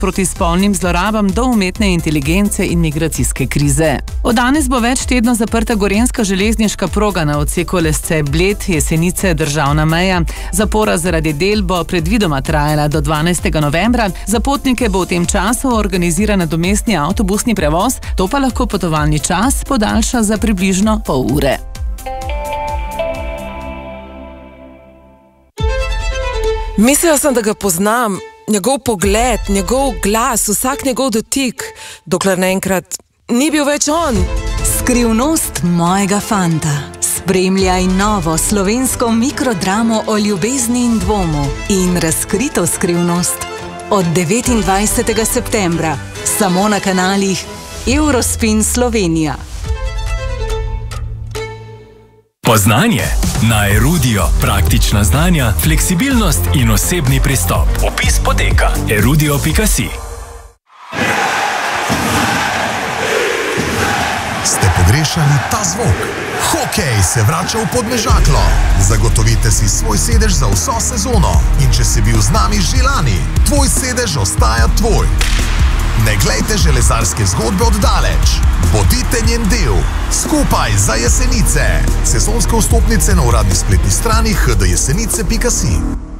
proti spolnim zlorabam do umetne inteligence in migracijske krize. Od danes bo več tedno zaprta gorenjska železniška proga na odseku Lesce-Bled, Jesenice, državna meja. Zapora zaradi del bo predvidoma trajala do 12. novembra. Za potnike bo v tem času organiziran nadomestni avtobusni prevoz, to pa lahko potovalni čas podaljša za približno pol ure. Mislila sem, da ga poznam, njegov pogled, njegov glas, vsak njegov dotik, dokler naenkrat ni bil več on. Skrivnost mojega fanta. Spremljaj novo slovensko mikrodramo o ljubezni in dvomu in razkrito skrivnost od 29. septembra samo na kanalih Eurospin Slovenija. Poznanje na Erudio. Praktična znanja, fleksibilnost in osebni pristop. Opis poteka erudio.si. Ste pogrešali ta zvok? Hokej se vrača v Podmežaklo. Zagotovite si svoj sedež za vso sezono. In če si bil z nami že lani, tvoj sedež ostaja tvoj. Ne glejte železarske zgodbe oddaleč. Bodite njen del. Skupaj za Jesenice. Sezonske vstopnice na uradni spletni strani hdjesenice.si.